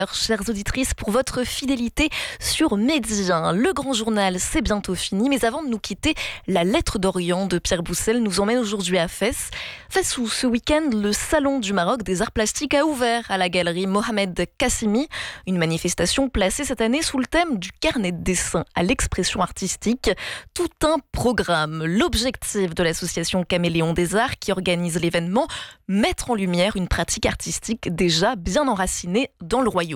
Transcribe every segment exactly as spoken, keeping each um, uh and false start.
Chères auditrices, pour votre fidélité sur Médien. Le grand journal, c'est bientôt fini, mais avant de nous quitter, la lettre d'Orient de Pierre Boussel nous emmène aujourd'hui à Fès. Fès où ce week-end, le Salon du Maroc des Arts Plastiques a ouvert à la galerie Mohamed Kassimi, une manifestation placée cette année sous le thème du carnet de dessin à l'expression artistique. Tout un programme. L'objectif de l'association Caméléon des Arts qui organise l'événement, mettre en lumière une pratique artistique déjà bien enracinée dans le royaume.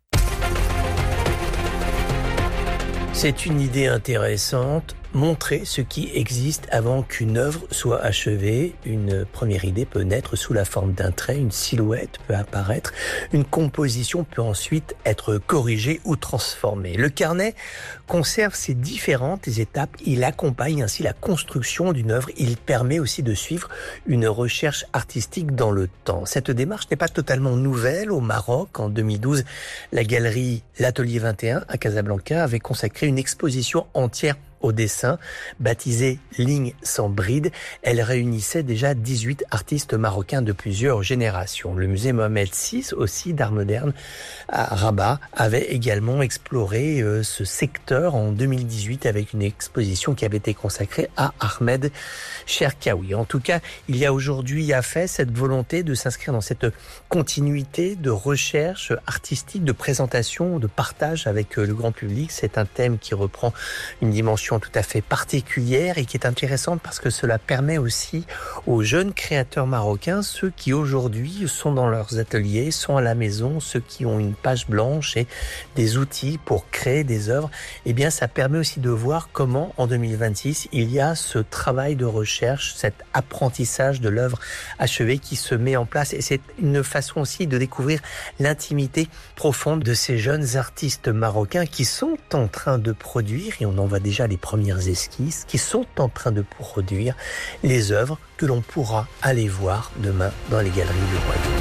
C'est une idée intéressante, montrer ce qui existe avant qu'une œuvre soit achevée. Une première idée peut naître sous la forme d'un trait, une silhouette peut apparaître, une composition peut ensuite être corrigée ou transformée. Le carnet conserve ces différentes étapes, il accompagne ainsi la construction d'une œuvre, il permet aussi de suivre une recherche artistique dans le temps. Cette démarche n'est pas totalement nouvelle. Au Maroc, en deux mille douze, la galerie L'Atelier vingt et un à Casablanca avait consacré une exposition entière au dessin, baptisée Lignes sans bride. Elle réunissait déjà dix-huit artistes marocains de plusieurs générations. Le musée Mohamed six, aussi d'art moderne, à Rabat, avait également exploré euh, ce secteur en deux mille dix-huit avec une exposition qui avait été consacrée à Ahmed Cherkaoui. En tout cas, il y a aujourd'hui à Fès cette volonté de s'inscrire dans cette continuité de recherche artistique, de présentation, de partage avec le grand public. C'est un thème qui reprend une dimension tout à fait particulière et qui est intéressante parce que cela permet aussi aux jeunes créateurs marocains, ceux qui aujourd'hui sont dans leurs ateliers, sont à la maison, ceux qui ont une page blanche et des outils pour créer des œuvres, eh bien ça permet aussi de voir comment en deux mille vingt-six il y a ce travail de recherche, cet apprentissage de l'œuvre achevée qui se met en place, et c'est une façon aussi de découvrir l'intimité profonde de ces jeunes artistes marocains qui sont en train de produire, et on en voit déjà les premières esquisses, qui sont en train de produire les œuvres que l'on pourra aller voir demain dans les galeries du royaume.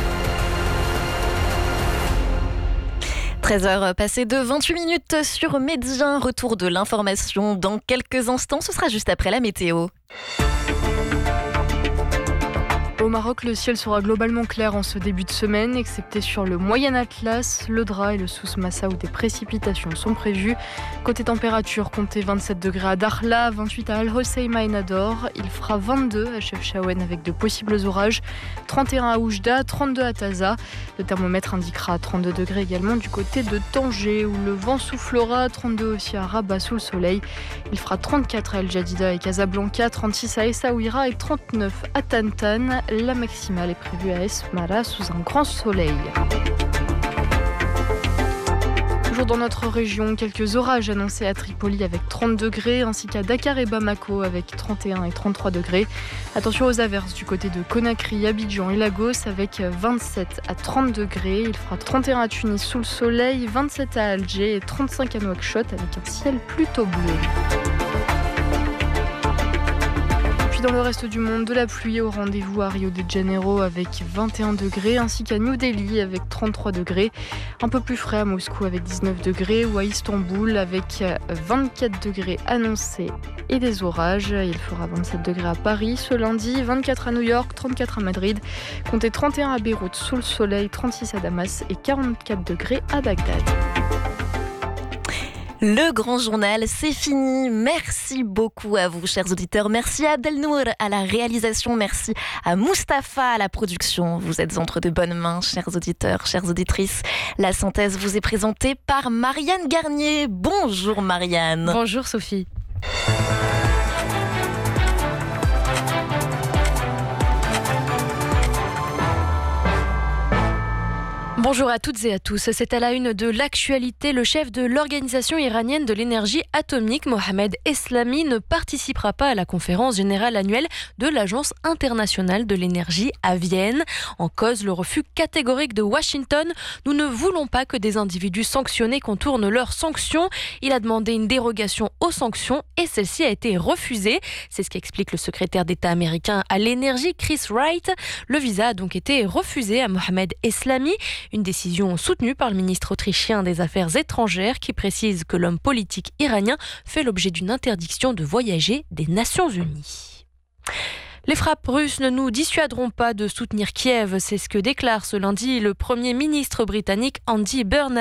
treize heures passées de vingt-huit minutes sur Médien. Retour de l'information dans quelques instants. Ce sera juste après la météo. Au Maroc, le ciel sera globalement clair en ce début de semaine, excepté sur le Moyen Atlas, le Dra et le Souss Massa où des précipitations sont prévues. Côté température, comptez vingt-sept degrés à Dakhla, vingt-huit à Al Hoceima et Nador. Il fera vingt-deux à Chefchaouen avec de possibles orages, trente et un à Oujda, trente-deux à Taza. Le thermomètre indiquera trente-deux degrés également du côté de Tanger où le vent soufflera, trente-deux aussi à Rabat sous le soleil. Il fera trente-quatre à El Jadida et Casablanca, trente-six à Essaouira et trente-neuf à Tantan. La maximale est prévue à Esmara sous un grand soleil. Toujours dans notre région, quelques orages annoncés à Tripoli avec trente degrés, ainsi qu'à Dakar et Bamako avec trente et un et trente-trois degrés. Attention aux averses du côté de Conakry, Abidjan et Lagos avec vingt-sept à trente degrés. Il fera trente et un à Tunis sous le soleil, vingt-sept à Alger et trente-cinq à Nouakchott avec un ciel plutôt bleu. Dans le reste du monde, de la pluie au rendez-vous à Rio de Janeiro avec vingt et un degrés, ainsi qu'à New Delhi avec trente-trois degrés. Un peu plus frais à Moscou avec dix-neuf degrés ou à Istanbul avec vingt-quatre degrés annoncés et des orages. Il fera vingt-sept degrés à Paris ce lundi, vingt-quatre à New York, trente-quatre à Madrid. Comptez trente et un à Beyrouth sous le soleil, trente-six à Damas et quarante-quatre degrés à Bagdad. Le grand journal, c'est fini. Merci beaucoup à vous, chers auditeurs. Merci à Abdelnour à la réalisation. Merci à Mustapha à la production. Vous êtes entre de bonnes mains, chers auditeurs, chères auditrices. La synthèse vous est présentée par Marianne Garnier. Bonjour Marianne. Bonjour Sophie. Bonjour à toutes et à tous. C'est à la une de l'actualité. Le chef de l'Organisation iranienne de l'énergie atomique, Mohamed Eslami, ne participera pas à la conférence générale annuelle de l'Agence internationale de l'énergie à Vienne. En cause, le refus catégorique de Washington. Nous ne voulons pas que des individus sanctionnés contournent leurs sanctions. Il a demandé une dérogation aux sanctions et celle-ci a été refusée. C'est ce qu'explique le secrétaire d'État américain à l'énergie, Chris Wright. Le visa a donc été refusé à Mohamed Eslami. Une décision soutenue par le ministre autrichien des Affaires étrangères qui précise que l'homme politique iranien fait l'objet d'une interdiction de voyager des Nations Unies. Les frappes russes ne nous dissuaderont pas de soutenir Kiev, c'est ce que déclare ce lundi le Premier ministre britannique Andy Burnham.